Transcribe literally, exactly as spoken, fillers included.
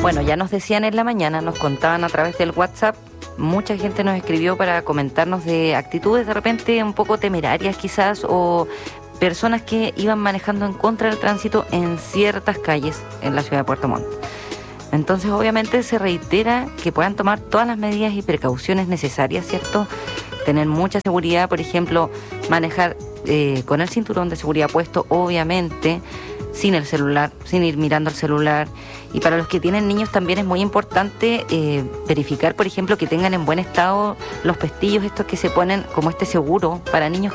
Bueno, ya nos decían en la mañana, nos contaban a través del WhatsApp, mucha gente nos escribió para comentarnos de actitudes de repente un poco temerarias quizás, o personas que iban manejando en contra del tránsito en ciertas calles en la ciudad de Puerto Montt. Entonces, obviamente, se reitera que puedan tomar todas las medidas y precauciones necesarias, ¿cierto? Tener mucha seguridad, por ejemplo, manejar eh, con el cinturón de seguridad puesto, obviamente, sin el celular, sin ir mirando el celular. Y para los que tienen niños también es muy importante eh, verificar, por ejemplo, que tengan en buen estado los pestillos estos que se ponen como este seguro para niños